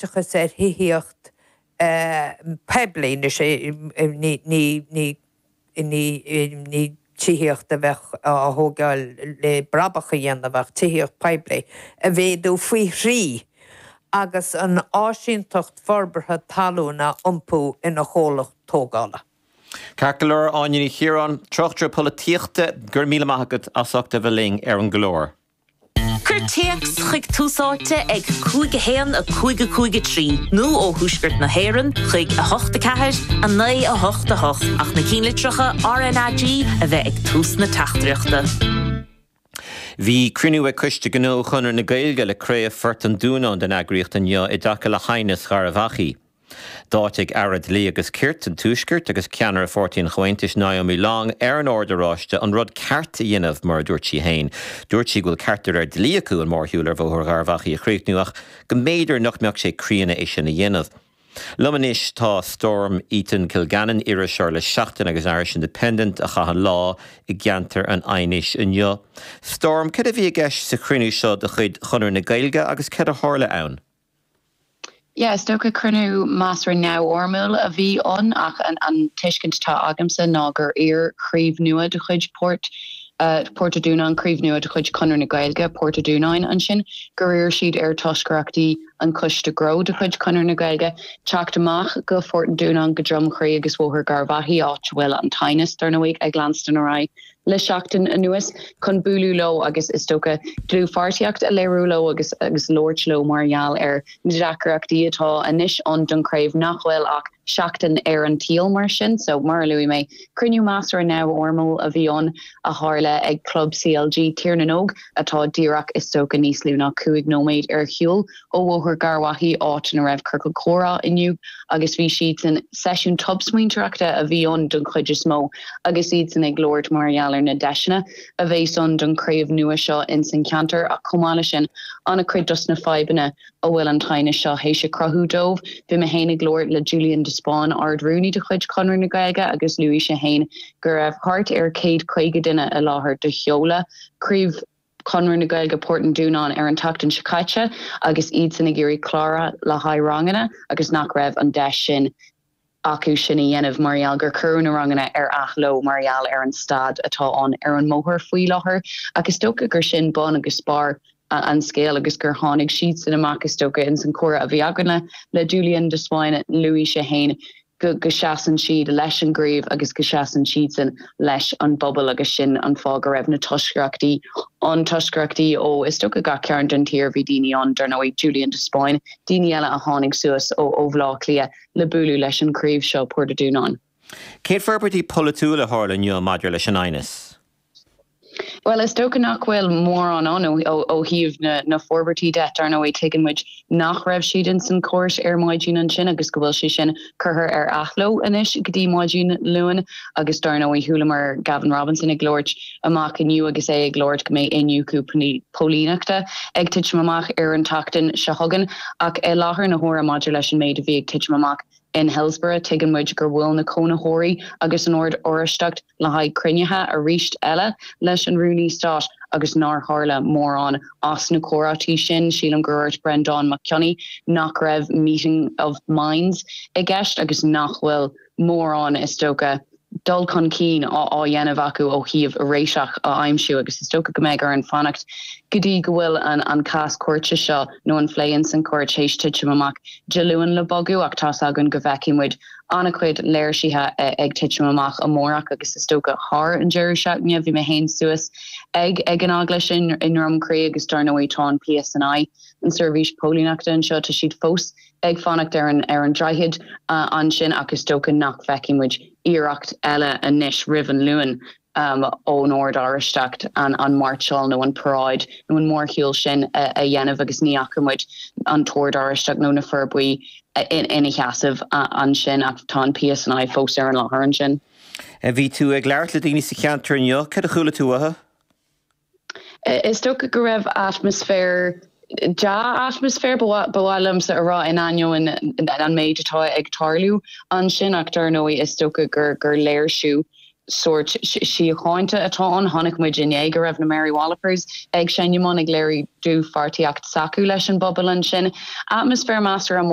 taisteachas híocht pebli ní tíocht a bheith a hógáil le brabacha dhéana a bheith tíocht pebli a bhéadú faoi rí agus an áisíntocht forbartha talúna umpú ina chólacht tógála. Carcolor áine Chiaran trochtra políochta gur míle maithagad asachta bheling an glór. Curteax chuig túsáte ag cúige héan a cúige trí. Nó ó thuisgurt na héan chuig a hochta ceair a 9 a hochta hoch ach na cínlitrocha RNAG a bheith ag tús na tachtreachta. Bhí cruinniú cuiste gnó chunar na Gaeilge le cré fort an dúnán den agriocht an le dacha le haines char a bhachaí. Dáigh airad lí agus cirt an túisgurt agus ceanar a 14 chuintis Naomi Long an ordaráiste an rud ceart a dhéanamh mar dúirtí hain. Dúirtí ghfuil ceartar ar dlí acu an mórthúlar bhóthar garbhachaí a chríichnúach go méidir nach meach sé críanna é sin na dhéanamh. Lumanis tá Storm Eaton Kilgannon ire seir le 7 agus Irish Independent a chahan lá I gceantar an ainis inniu. Storm, cad a bhí gceist sa cruinniú seo de chuid chunar na Gaeilge agus cad a tharla ann? Ja, stoka crunú masra now ormul a bhí on ach an tiiscint tá agamsa ná gur chríomh nua de chuid Porta Dúnáin críomh nua de chuid chunar na Gaeilge Porta Dúnáin an sin gur siad toscraachtaí an cuiste gro de chuid chunar na Gaeilge teacht amach go Porta Dúnáin go drom chraí agus bhóthar garbhaí áit bhfuil an tainas dar na bhaig ag Lanston ará le seachtain anuas chun búlú lo agus is tóca drú fartiacht a leirú lo agus Lord lo marall na deacraachtaí atá anis an don craibh nachhfuil ach seachtain an tíal mar sin, so mar luí mé cruniú másar now ormal a bhí on a hála ag Club CLG Tiernan Og atá díraach is tóca níos lúna cuaig nóméid hiúl ó bhóthar garwahi áit na raibh Kirkle Cora inniu agus bhí siad san sesiún topsmuinteachta a bhí on don chuidir smó agus iad san ag Lord Mariall na deisina a bhééis on don craibh nua seo in San Cantor a cumála sin anna chuid dus na faibanna ó bhfuil an taine seo héise crothú dómh bhí me hénig Lord le Julian de Spawn ard Rooney de chuid chunar na Gaeilge agus Louis se hain gur raibh hart céad chuige duine a láthair de cheola críomh chunar na Gaeilge Porta Dúnáin an tachtain Shakacha agus iad san na géirí Clara le hairangana agus nach raibh an deis sin acu sinna dhéanamh Mariall gur curún rangana achló Mariall an stad atá an an móthir faoi láthair agus tóca gur sin bon agus spar an scéal agus gur tháinig siad san amach is tóca in san córa a bhí aganna le Julian de Spawn Louis se hain go seaan siad leis an gríomh agus go seaan siad san leis an bobbal agus sin an fág a raibh na toscraachtaí ó is tóca ga cearn den tír bhí daoine an dar nóid Julian de Spawn daoine eile a tháinig suas ó bhlá clia le buúlú leis an críomh seo Porta Dúnáin. Céad forbartí polúla hála nniu maidir leis an ainis? Well, is tóca nachhfuil mór an ó híomh na forbartí de ar nó taken muid nach raibh siad in san cóirs maidín an sin agus go bhfuil si sin chuthair achló inis go dtí maidín luan agus dar nó thulamar Gavin Robinson ag Lord amach inniu agus ag Lord go mé inniu cúpaní pólínachta ag tiitmamach an tachtain se thugan ach láthair na hóra maidir leis an méid a bhí ag tiitmamach in Hillsborough tuigean muid gur bhfuil na Conahóirí agus an ord oraisteacht le haid cruinnethe a ríist eile leis an Rooney stát agus nar hála mór an as na córatí sin sílam gurirt Brendan McKinney nach raibh meeting of minds I gceist agus nachhfuil mór an is tóca dul chun cín á dhéanamh acu ó híomh a réiseach a aimimsiú agus is tóca go méid ar an fannacht gotí go bhfuil an cas cuairte seo nó an phléann san cuairt hééis tuite amach de luúin le bogu ach tá agan go bheici muid anna chuid léirsithe ag tuite amach a mórach agus is tóca thar an deireadh seachne bhí me hain suas ag an agla sin in Rumcré agus dar nó tá PSNI an service pólínachta an seo tá siad fós ag fannacht ar an dreihead an sin agus tóca nach bheici muid iireacht eile a níis rivan luúin ó Nord Aristeacht an Marshall nó an Pride nó an mórchiúil sin a dhéanamh agus níachmuid an Tord Aristeacht nó na Furbuí in cheasamh an sin ach tá PSNI fós ar an láthair sin. Bhí tú ag leart le daoine sa cheantar inniu, cad a chuala tú athe? Is tóca go raibh atmosfér bhhailm sa ará in aine an méid atá ag tarlú an sin ach dar nóí is tóca gur léirsú sort si cháinte atá an tháinig muid in éige raibh na Mary Wallopers ag sénimón ag léirí dú fartiacht sacu leis an bobbal an sin atmosfér master